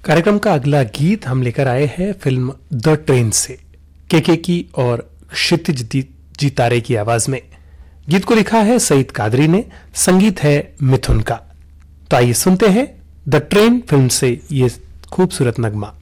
कार्यक्रम का अगला गीत हम लेकर आए हैं फिल्म द ट्रेन से, के की और क्षितिज जी तारे की आवाज में। गीत को लिखा है सईद कादरी ने, संगीत है मिथुन का। तो आइए सुनते हैं द ट्रेन फिल्म से ये खूबसूरत नगमा।